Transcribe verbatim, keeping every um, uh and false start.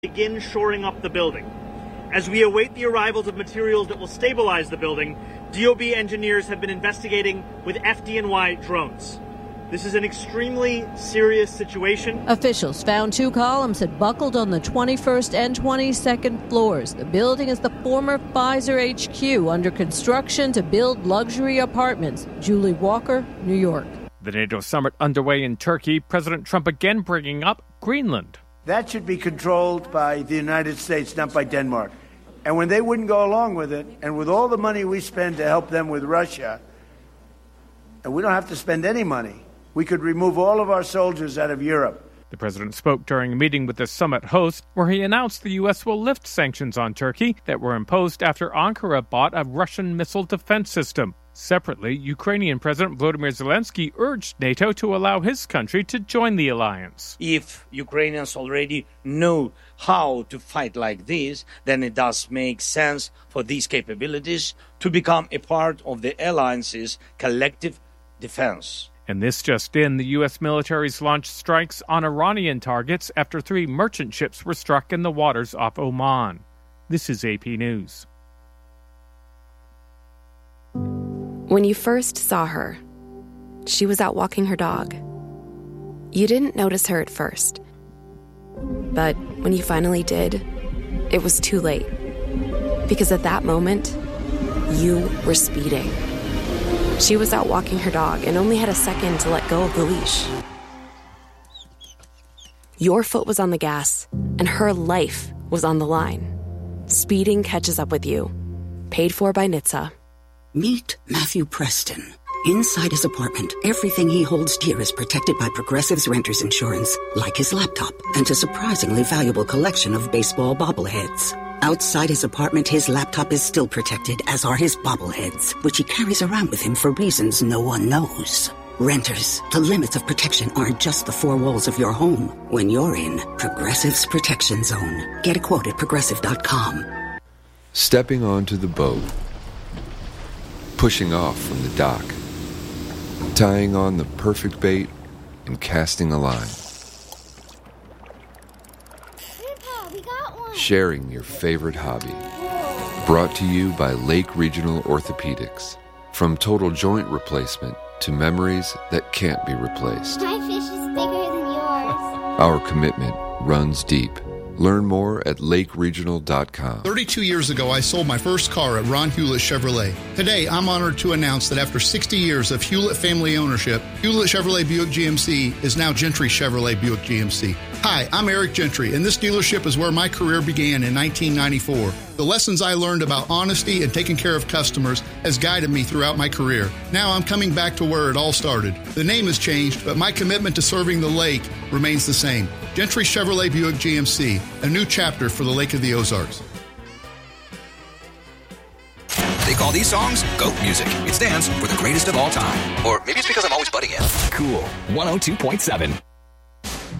begin shoring up the building. As we await the arrivals of materials that will stabilize the building, D O B engineers have been investigating with F D N Y drones. This is an extremely serious situation. Officials found two columns had buckled on the twenty-first and twenty-second floors. The building is the former Pfizer H Q under construction to build luxury apartments. Julie Walker, New York. The NATO summit underway in Turkey, President Trump again bringing up Greenland. That should be controlled by the United States, not by Denmark. And when they wouldn't go along with it, and with all the money we spend to help them with Russia, and we don't have to spend any money, we could remove all of our soldiers out of Europe. The president spoke during a meeting with the summit host where he announced the U S will lift sanctions on Turkey that were imposed after Ankara bought a Russian missile defense system. Separately, Ukrainian President Volodymyr Zelensky urged NATO to allow his country to join the alliance. If Ukrainians already know how to fight like this, then it does make sense for these capabilities to become a part of the alliance's collective defense. And this just in, the U S military's launched strikes on Iranian targets after three merchant ships were struck in the waters off Oman. This is A P News. When you first saw her, she was out walking her dog. You didn't notice her at first. But when you finally did, it was too late. Because at that moment, you were speeding. She was out walking her dog and only had a second to let go of the leash. Your foot was on the gas, and her life was on the line. Speeding catches up with you. Paid for by N H T S A. Meet Matthew Preston. Inside his apartment, everything he holds dear is protected by Progressive's Renter's Insurance, like his laptop and a surprisingly valuable collection of baseball bobbleheads. Outside his apartment, his laptop is still protected, as are his bobbleheads, which he carries around with him for reasons no one knows. Renters, the limits of protection aren't just the four walls of your home. When you're in Progressive's Protection Zone. Get a quote at Progressive dot com. Stepping onto the boat. Pushing off from the dock. Tying on the perfect bait and casting a line. Grandpa, we got one. Sharing your favorite hobby. Brought to you by Lake Regional Orthopedics. From total joint replacement to memories that can't be replaced. My fish is bigger than yours. Our commitment runs deep. Learn more at lake regional dot com. thirty-two years ago, I sold my first car at Ron Hewlett Chevrolet. Today, I'm honored to announce that after sixty years of Hewlett family ownership, Hewlett Chevrolet Buick G M C is now Gentry Chevrolet Buick G M C. Hi, I'm Eric Gentry, and this dealership is where my career began in nineteen ninety-four. The lessons I learned about honesty and taking care of customers has guided me throughout my career. Now I'm coming back to where it all started. The name has changed, but my commitment to serving the lake remains the same. Gentry Chevrolet Buick G M C, a new chapter for the Lake of the Ozarks. They call these songs GOAT music. It stands for the greatest of all time. Or maybe it's because I'm always butting in. Cool one oh two point seven.